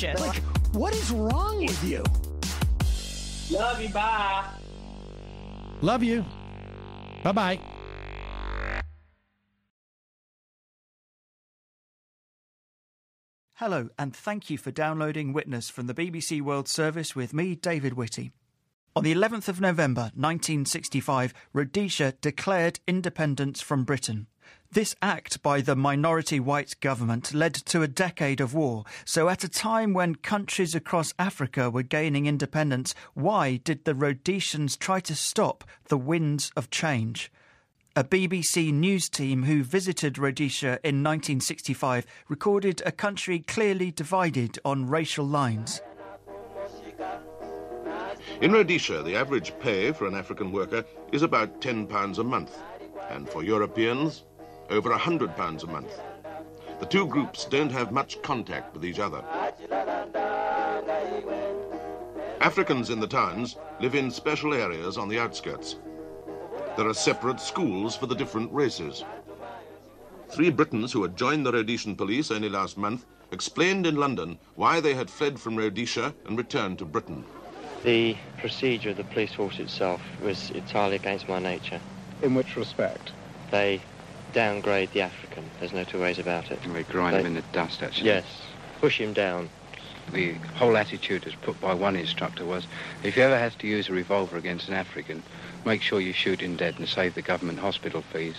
question. Like, what is wrong with you? Love you, bye. Love you. Bye-bye. Hello, and thank you for downloading Witness from the BBC World Service with me, David Whitty. On the 11th of November 1965, Rhodesia declared independence from Britain. This act by the minority white government led to a decade of war. So at a time when countries across Africa were gaining independence, why did the Rhodesians try to stop the winds of change? A BBC news team who visited Rhodesia in 1965 recorded a country clearly divided on racial lines. In Rhodesia, the average pay for an African worker is about £10 a month, and for Europeans, over £100 a month. The two groups don't have much contact with each other. Africans in the towns live in special areas on the outskirts. There are separate schools for the different races. 3 Britons who had joined the Rhodesian police only last month explained in London why they had fled from Rhodesia and returned to Britain. The procedure of the police force itself was entirely against my nature. In which respect? They downgrade the African. There's no two ways about it. And they grind him in the dust, actually. Yes. Push him down. The whole attitude as put by one instructor was, if you ever have to use a revolver against an African, make sure you shoot him dead and save the government hospital fees.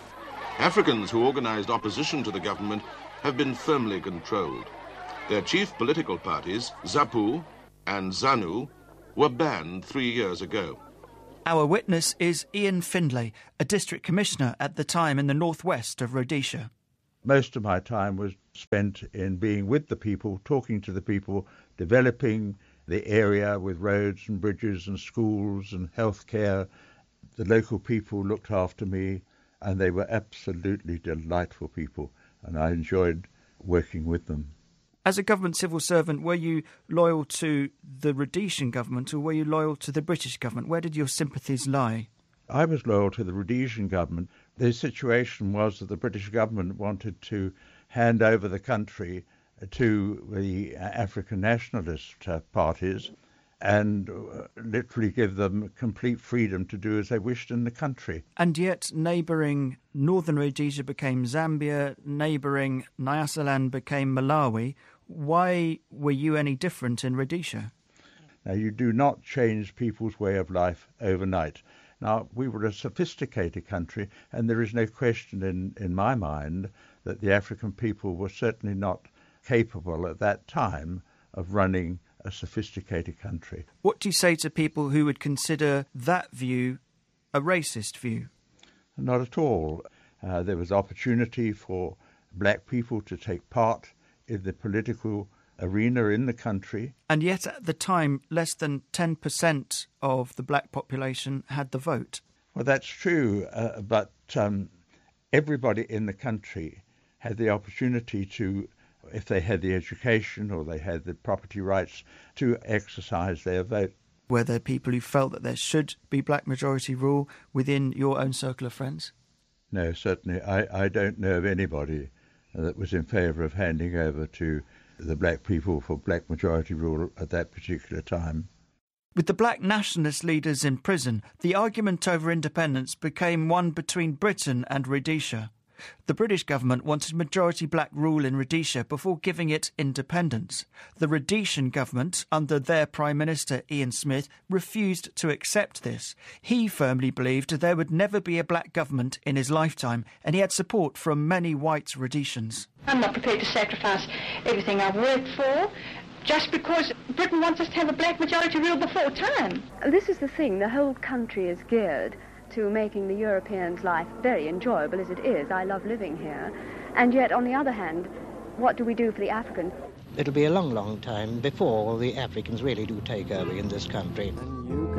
Africans who organised opposition to the government have been firmly controlled. Their chief political parties, ZAPU and ZANU, were banned 3 years ago. Our witness is Ian Findlay, a district commissioner at the time in the northwest of Rhodesia. Most of my time was spent in being with the people, talking to the people, developing the area with roads and bridges and schools and healthcare. The local people looked after me, and they were absolutely delightful people, and I enjoyed working with them. As a government civil servant, were you loyal to the Rhodesian government or were you loyal to the British government? Where did your sympathies lie? I was loyal to the Rhodesian government. The situation was that the British government wanted to hand over the country to the African nationalist parties and literally give them complete freedom to do as they wished in the country. And yet neighbouring northern Rhodesia became Zambia, neighbouring Nyasaland became Malawi. Why were you any different in Rhodesia? Now, you do not change people's way of life overnight. Now, we were a sophisticated country, and there is no question in my mind that the African people were certainly not capable at that time of running a sophisticated country. What do you say to people who would consider that view a racist view? Not at all. There was opportunity for black people to take part in the political arena in the country. And yet at the time, less than 10% of the black population had the vote. Well, that's true, but everybody in the country had the opportunity to, if they had the education or they had the property rights, to exercise their vote. Were there people who felt that there should be black majority rule within your own circle of friends? No, certainly. I don't know of anybody that was in favour of handing over to the black people for black majority rule at that particular time. With the black nationalist leaders in prison, the argument over independence became one between Britain and Rhodesia. The British government wanted majority black rule in Rhodesia before giving it independence. The Rhodesian government, under their Prime Minister Ian Smith, refused to accept this. He firmly believed there would never be a black government in his lifetime, and he had support from many white Rhodesians. I'm not prepared to sacrifice everything I've worked for just because Britain wants us to have a black majority rule before time. This is the thing, the whole country is geared to making the Europeans' life very enjoyable as it is. I love living here. And yet, on the other hand, what do we do for the Africans? It'll be a long, long time before the Africans really do take over in this country.